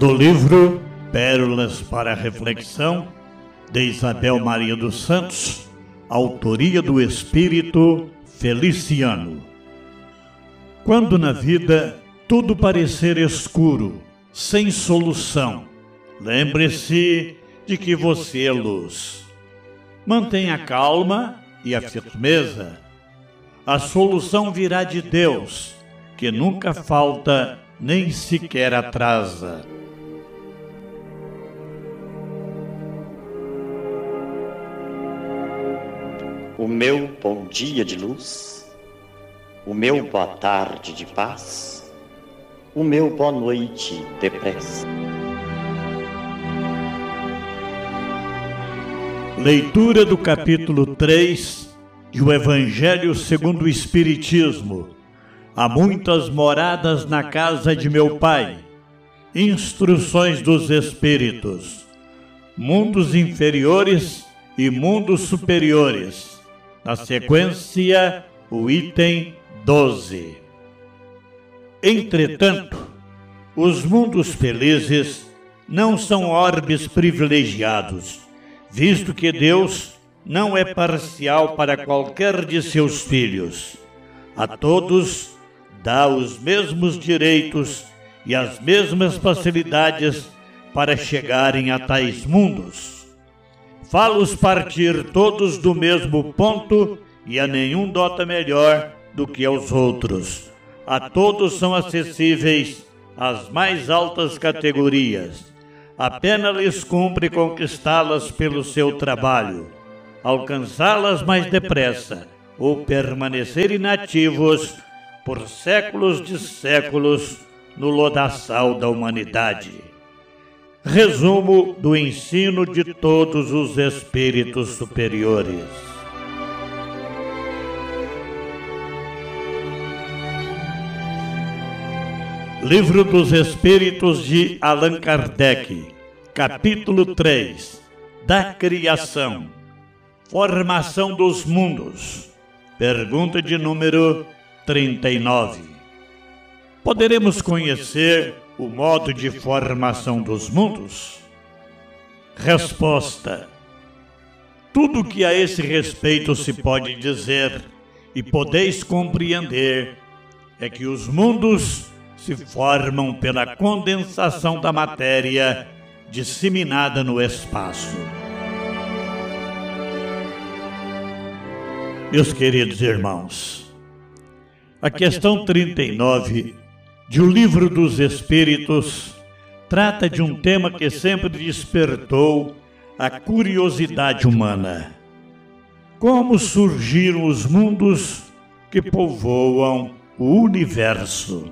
Do livro Pérolas para Reflexão, de Isabel Maria dos Santos, autoria do Espírito Feliciano. Quando na vida tudo parecer escuro, sem solução, lembre-se de que você é luz. Mantenha a calma e a firmeza. A solução virá de Deus, que nunca falta nem sequer atrasa. O meu bom dia de luz, o meu boa tarde de paz, o meu boa noite de prece. Leitura do capítulo 3 do Evangelho segundo o Espiritismo. Há muitas moradas na casa de meu Pai. Instruções dos Espíritos. Mundos inferiores e mundos superiores. Na sequência, o item 12. Entretanto, os mundos felizes não são orbes privilegiados, visto que Deus não é parcial para qualquer de seus filhos. A todos dá os mesmos direitos e as mesmas facilidades para chegarem a tais mundos. Fá-los partir todos do mesmo ponto e a nenhum dota melhor do que aos outros. A todos são acessíveis as mais altas categorias. Apenas lhes cumpre conquistá-las pelo seu trabalho, alcançá-las mais depressa ou permanecer inativos por séculos de séculos no lodaçal da humanidade. Resumo do ensino de todos os espíritos superiores. Livro dos Espíritos de Allan Kardec, capítulo 3, da Criação, Formação dos Mundos, pergunta de número 39. Poderemos conhecer o modo de formação dos mundos? Resposta: tudo o que a esse respeito se pode dizer e podeis compreender é que os mundos se formam pela condensação da matéria disseminada no espaço. Meus queridos irmãos, a questão 39 de O Livro dos Espíritos trata de um tema que sempre despertou a curiosidade humana. Como surgiram os mundos que povoam o universo?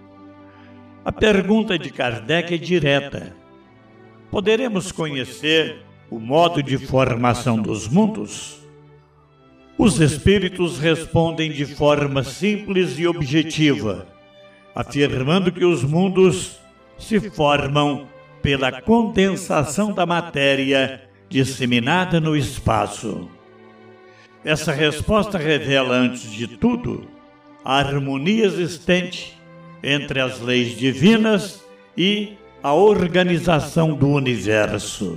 A pergunta de Kardec é direta. Poderemos conhecer o modo de formação dos mundos? Os espíritos respondem de forma simples e objetiva, afirmando que os mundos se formam pela condensação da matéria disseminada no espaço. Essa resposta revela, antes de tudo, a harmonia existente entre as leis divinas e a organização do universo.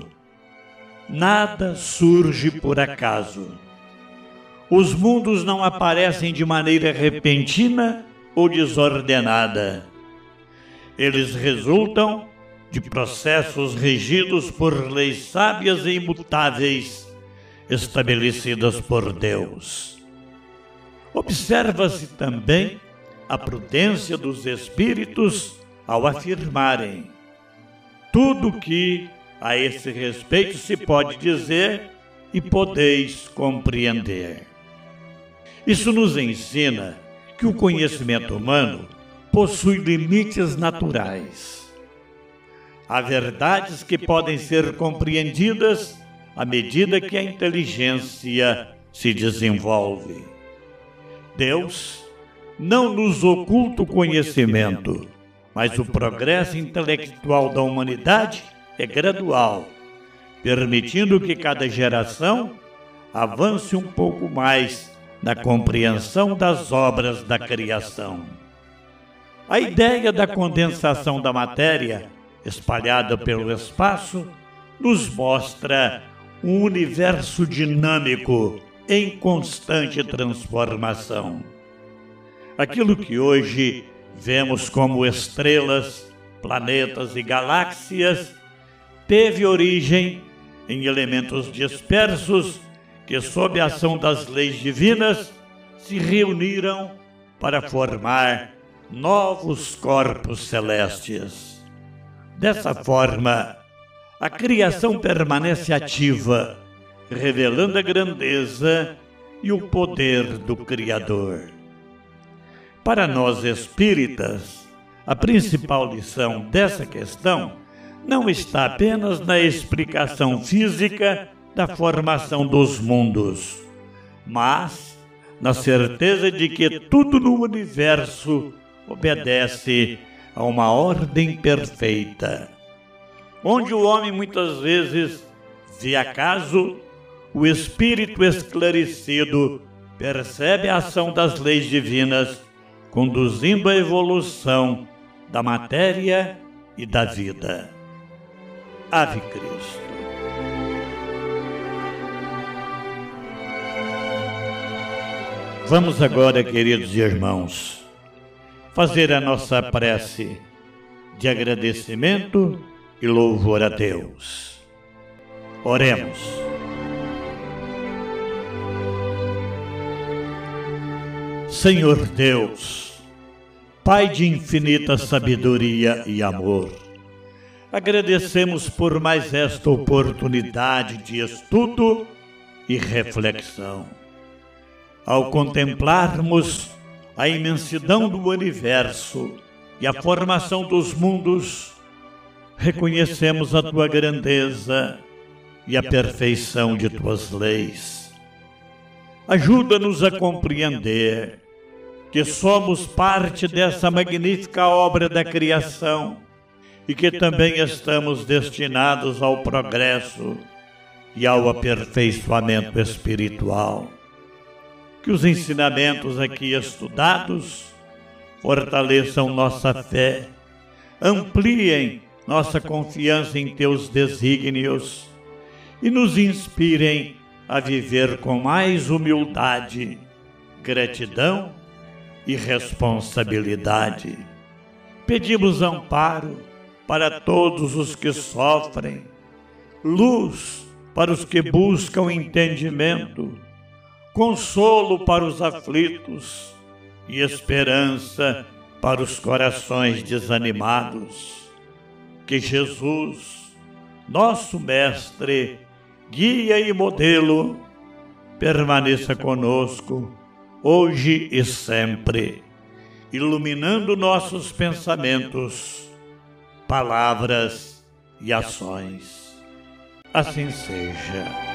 Nada surge por acaso. Os mundos não aparecem de maneira repentina ou desordenada. Eles resultam de processos regidos por leis sábias e imutáveis, estabelecidas por Deus. Observa-se também a prudência dos espíritos ao afirmarem: tudo que a esse respeito se pode dizer e podeis compreender. Isso nos ensina que o conhecimento humano possui limites naturais. Há verdades que podem ser compreendidas à medida que a inteligência se desenvolve. Deus não nos oculta o conhecimento, mas o progresso intelectual da humanidade é gradual, permitindo que cada geração avance um pouco mais na compreensão das obras da criação. A ideia da condensação da matéria espalhada pelo espaço, nos mostra um universo dinâmico em constante transformação. Aquilo que hoje vemos como estrelas, planetas e galáxias teve origem em elementos dispersos que, sob a ação das leis divinas, se reuniram para formar novos corpos celestes. Dessa forma, a criação permanece ativa, revelando a grandeza e o poder do Criador. Para nós espíritas, a principal lição dessa questão não está apenas na explicação física da formação dos mundos, mas na certeza de que tudo no universo obedece a uma ordem perfeita. Onde o homem muitas vezes vê acaso, o espírito esclarecido percebe a ação das leis divinas, conduzindo a evolução da matéria e da vida. Ave Cristo. Vamos agora, queridos irmãos, fazer a nossa prece de agradecimento e louvor a Deus. Oremos. Senhor Deus, Pai de infinita sabedoria e amor, agradecemos por mais esta oportunidade de estudo e reflexão. Ao contemplarmos a imensidão do universo e a formação dos mundos, reconhecemos a Tua grandeza e a perfeição de Tuas leis. Ajuda-nos a compreender que somos parte dessa magnífica obra da criação e que também estamos destinados ao progresso e ao aperfeiçoamento espiritual. Que os ensinamentos aqui estudados fortaleçam nossa fé, ampliem nossa confiança em Teus desígnios e nos inspirem a viver com mais humildade, gratidão e responsabilidade. Pedimos amparo para todos os que sofrem, luz para os que buscam entendimento, consolo para os aflitos e esperança para os corações desanimados. Que Jesus, nosso Mestre, guia e modelo, permaneça conosco, hoje e sempre, iluminando nossos pensamentos, palavras e ações. Assim seja.